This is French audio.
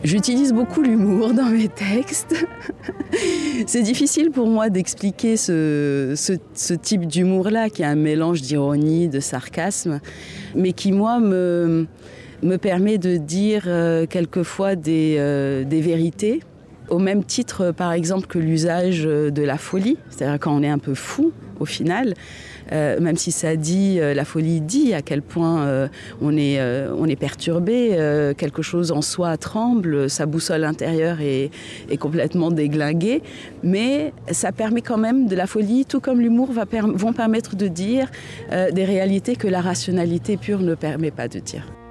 J'utilise beaucoup l'humour dans mes textes. C'est difficile pour moi d'expliquer ce type d'humour-là, qui est un mélange d'ironie, de sarcasme, mais qui, moi, me permet de dire quelquefois des vérités, au même titre, par exemple, que l'usage de la folie, c'est-à-dire quand on est un peu fou, au final, même si ça dit, la folie dit à quel point on est perturbé, quelque chose en soi tremble, sa boussole intérieure est complètement déglinguée, mais ça permet quand même de la folie, tout comme l'humour vont permettre de dire des réalités que la rationalité pure ne permet pas de dire.